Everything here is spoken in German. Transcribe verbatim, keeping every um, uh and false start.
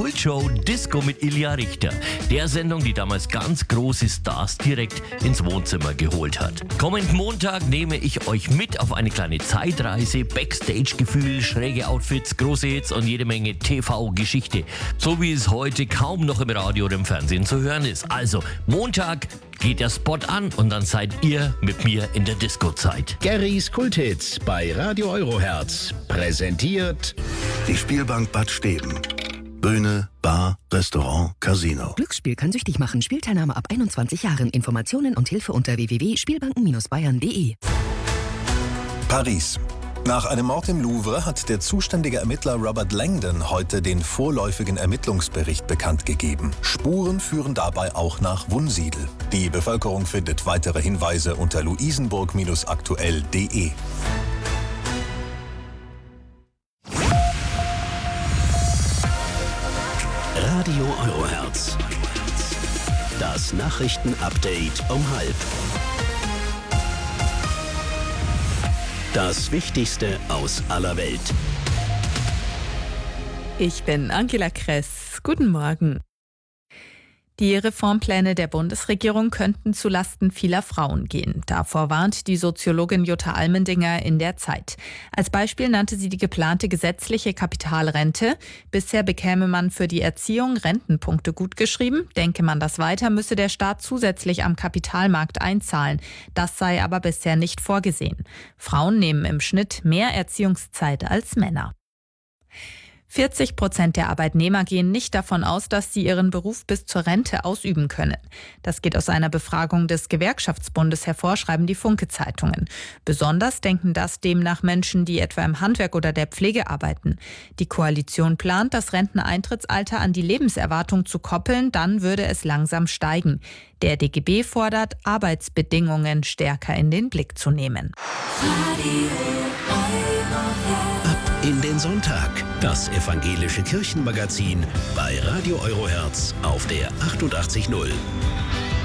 Kultshow Disco mit Ilja Richter. Der Sendung, die damals ganz große Stars direkt ins Wohnzimmer geholt hat. Kommenden Montag nehme ich euch mit auf eine kleine Zeitreise, Backstage-Gefühl, schräge Outfits, große Hits und jede Menge T V-Geschichte. So wie es heute kaum noch im Radio oder im Fernsehen zu hören ist. Also, Montag geht der Spot an und dann seid ihr mit mir in der Disco-Zeit. Garys Kulthits bei Radio Eurohertz. Präsentiert die Spielbank Bad Steben. Bühne, Bar, Restaurant, Casino. Glücksspiel kann süchtig machen. Spielteilnahme ab einundzwanzig Jahren. Informationen und Hilfe unter w w w punkt spielbanken Bindestrich bayern punkt de. Paris. Nach einem Mord im Louvre hat der zuständige Ermittler Robert Langdon heute den vorläufigen Ermittlungsbericht bekannt gegeben. Spuren führen dabei auch nach Wunsiedel. Die Bevölkerung findet weitere Hinweise unter luisenburg aktuell punkt de. Radio Eurohertz. Das Nachrichtenupdate um halb. Das Wichtigste aus aller Welt. Ich bin Angela Kress. Guten Morgen. Die Reformpläne der Bundesregierung könnten zulasten vieler Frauen gehen. Davor warnt die Soziologin Jutta Almendinger in der Zeit. Als Beispiel nannte sie die geplante gesetzliche Kapitalrente. Bisher bekäme man für die Erziehung Rentenpunkte gutgeschrieben. Denke man das weiter, müsse der Staat zusätzlich am Kapitalmarkt einzahlen. Das sei aber bisher nicht vorgesehen. Frauen nehmen im Schnitt mehr Erziehungszeit als Männer. vierzig Prozent der Arbeitnehmer gehen nicht davon aus, dass sie ihren Beruf bis zur Rente ausüben können. Das geht aus einer Befragung des Gewerkschaftsbundes hervor, schreiben die Funke-Zeitungen. Besonders denken das demnach Menschen, die etwa im Handwerk oder der Pflege arbeiten. Die Koalition plant, das Renteneintrittsalter an die Lebenserwartung zu koppeln, dann würde es langsam steigen. Der D G B fordert, Arbeitsbedingungen stärker in den Blick zu nehmen. In den Sonntag. Das evangelische Kirchenmagazin bei Radio Eurohertz auf der achtundachtzig Komma null.